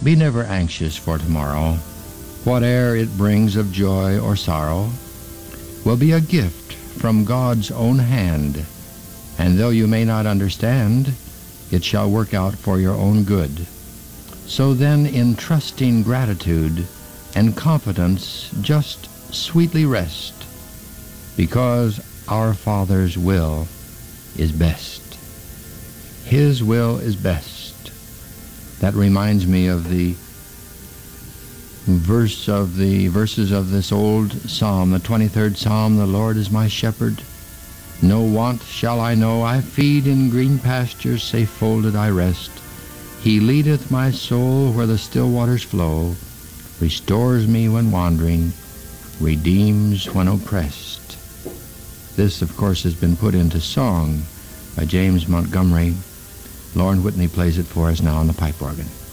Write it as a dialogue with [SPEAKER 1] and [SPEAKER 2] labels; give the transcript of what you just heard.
[SPEAKER 1] Be never anxious for tomorrow. Whate'er it brings of joy or sorrow will be a gift from God's own hand, and though you may not understand, it shall work out for your own good. So then in trusting gratitude and confidence just sweetly rest, because our Father's will is best. His will is best. That reminds me of the verses of this old psalm, the 23rd Psalm. The Lord is my shepherd, no want shall I know. I feed in green pastures, safe folded I rest. He leadeth my soul where the still waters flow, restores me when wandering, redeems when oppressed. This, of course, has been put into song by James Montgomery. Lauren Whitney plays it for us now on the pipe organ.